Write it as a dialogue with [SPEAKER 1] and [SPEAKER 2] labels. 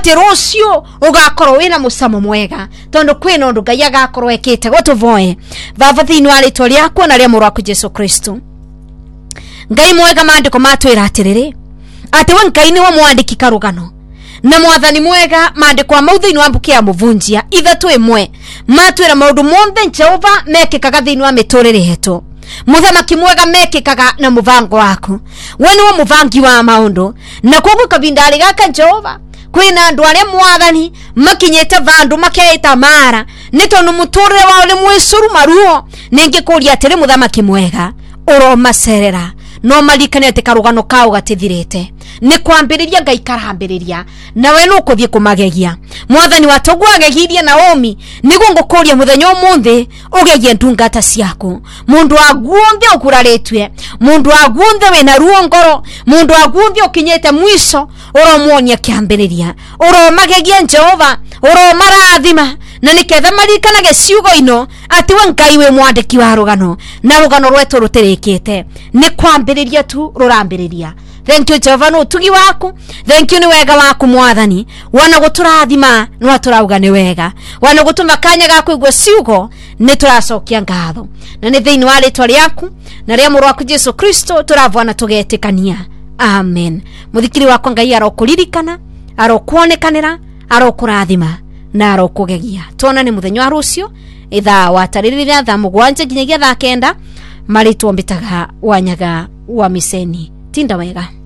[SPEAKER 1] ati rucio ugakorwo wina musamo mwega tondu kwina undu Ngai agakorwo ekite gutuvoe baba thini wa ritwa riaku na ria murwaku Jesu Kristo. Ngai mwega maandiko matwira atiriri ati we Ngai ni wa mwandiki karugano na mwathani mwega maandiko ma thini wa mbuki ya muvunjia ithatu imwe matwira maundu monthe Jehova mekikaga thini wa miturire yetu. Muthamaki mwega mekikaga na muvango waku. We ni wa muvangi wa maundu na koguo kabindari gaka Jehova kwina andu aria mwathani makinyete vandu makeita mara ni tondu muturire wao ni mwisuru maruo. Ningikuria atiri muthamaki mwega uromacerera no malikane ati karugano kao gatithirite ni kwambiriria Ngai karambiriria na we no kuthie kumagegia mwathani watogwa agegirie Naomi nigo ngukuria muthenya umuthi ugegie ndungata ciaku mundu aguonthe ukuraritwe mundu aguonthe wena ruo ngoro mundu aguonthe ukinyete mwisho uromuonia kiambiriria uromagegia Jehova uromarathima na niketha marikanage ciugo ino ati we Ngai we mwandiki wa rugano na rugano rwetu rutirikite ni kwambiriria tu rurambiriria. Thank you Jehova no tugi waku. Thank you ni wega waku mwathani wana guturathima no turauga ni wega wana gutuma kanya gaku igwe ciugo ni turacokia ngatho na ni thini wa ritwa riaku na ria murwaku Jesu Kristo turavwana tugetikania. Amen. Muthikiri wako Ngai arokuririkana arokuonekanira arokurathima na arokugegia. Tuonane muthenya wa rucio ithaa wataririra thaa 7 nginyagia thaa 9 maritwo mbitaga Wanyaga wa Miseni. Tinda wega.